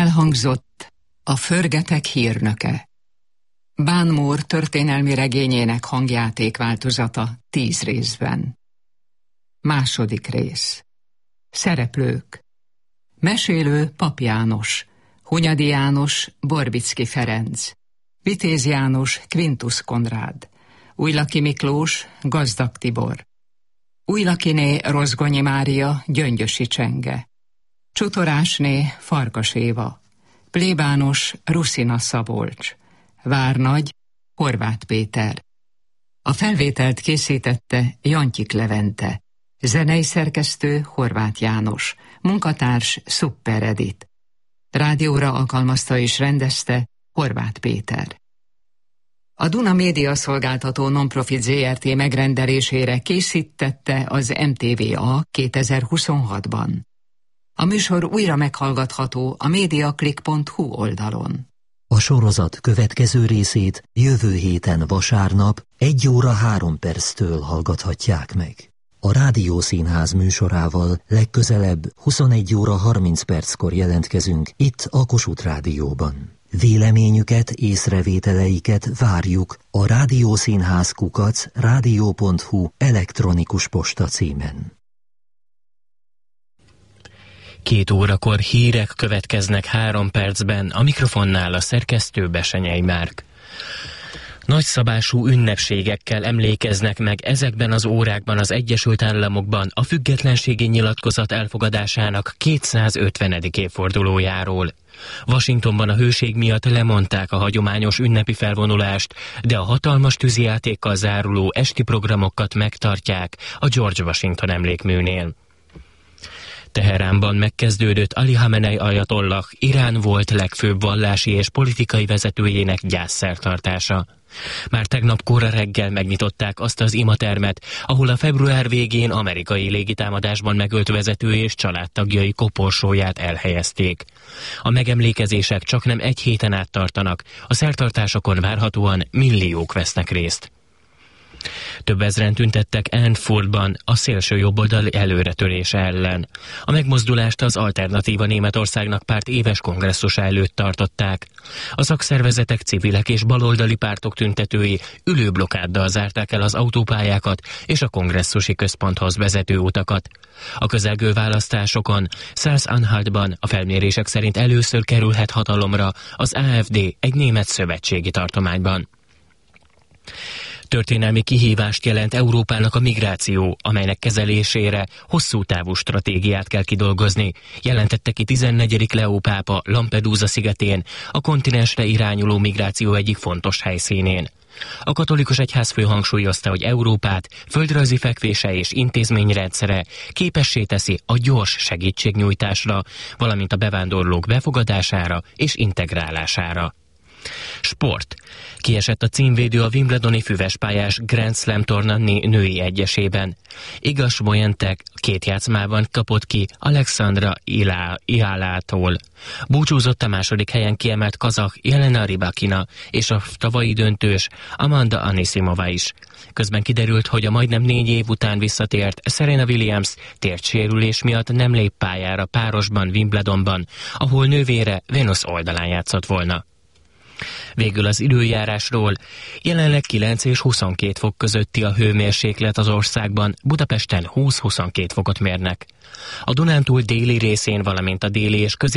Elhangzott a Förgetek hírnöke. Bán Mór történelmi regényének hangjáték változata 10 részben. Második rész. Szereplők. Mesélő Pap János, Hunyadi János Borbicki Ferenc, Vitéz János Quintus Konrád, Újlaki Miklós Gazdag Tibor, Újlakiné Rozgonyi Mária Gyöngyösi Csenge, Csutorásné Farkas Éva, plébános Ruszina Szabolcs, várnagy Horváth Péter. A felvételt készítette Jantyik Levente, zenei szerkesztő Horváth János, munkatárs Szupper Edit. Rádióra alkalmazta és rendezte Horváth Péter. A Duna Média Szolgáltató Nonprofit Zrt. Megrendelésére készítette az MTVA 2026-ban. A műsor újra meghallgatható a mediaclick.hu oldalon. A sorozat következő részét jövő héten vasárnap 1 óra 3 perctől hallgathatják meg. A Rádiószínház műsorával legközelebb 21 óra 30 perckor jelentkezünk itt a Kossuth Rádióban. Véleményüket, észrevételeiket várjuk a rádiószínház@rádió.hu elektronikus posta címen. 2 órakor hírek következnek 3 percben, a mikrofonnál a szerkesztő Besenyei Márk. Nagyszabású ünnepségekkel emlékeznek meg ezekben az órákban az Egyesült Államokban a függetlenségi nyilatkozat elfogadásának 250. évfordulójáról. Washingtonban a hőség miatt lemondták a hagyományos ünnepi felvonulást, de a hatalmas tűzijátékkal záruló esti programokat megtartják a George Washington emlékműnél. Teheránban megkezdődött Ali Hamenei ajatollah, Irán volt legfőbb vallási és politikai vezetőjének gyászszertartása. Már tegnap kora reggel megnyitották azt az imatermet, ahol a február végén amerikai légitámadásban megölt vezető és családtagjai koporsóját elhelyezték. A megemlékezések csaknem 1 héten át tartanak, a szertartásokon várhatóan milliók vesznek részt. Több ezren tüntettek Erfurtban a szélső jobboldali előretörése ellen. A megmozdulást az Alternatíva Németországnak párt éves kongresszusa előtt tartották. A szakszervezetek, civilek és baloldali pártok tüntetői ülőblokkáddal zárták el az autópályákat és a kongresszusi központhoz vezető utakat. A közelgő választásokon Sachsen-Anhaltban a felmérések szerint először kerülhet hatalomra az AfD egy német szövetségi tartományban. Történelmi kihívást jelent Európának a migráció, amelynek kezelésére hosszú távú stratégiát kell kidolgozni, jelentette ki 14. Leó pápa Lampedusa szigetén, a kontinensre irányuló migráció egyik fontos helyszínén. A katolikus egyházfő hangsúlyozta, hogy Európát földrajzi fekvése és intézményrendszere képessé teszi a gyors segítségnyújtásra, valamint a bevándorlók befogadására és integrálására. Sport. Kiesett a címvédő a wimbledoni füvespályás Grand Slam torna női egyesében. Iga Swiatek 2 játszmában kapott ki Alexandra Iálától. Búcsúzott a második helyen kiemelt kazah Jelena Rybakina és a tavalyi döntős Amanda Anisimova is. Közben kiderült, hogy a majdnem 4 év után visszatért Serena Williams térdsérülés miatt nem lép pályára párosban Wimbledonban, ahol nővére Venus oldalán játszott volna. Végül az időjárásról. Jelenleg 9 és 22 fok közötti a hőmérséklet az országban, Budapesten 20-22 fokot mérnek. A Dunántúl déli részén, valamint a déli és